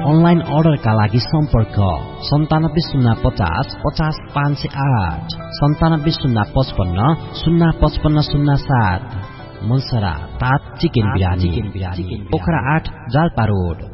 Online अर्डरका लागि सम्पर्क 9705500508 9705505507। मनसरा तात चिकन बिरानी पोखरा 8 जाल्पा रोड।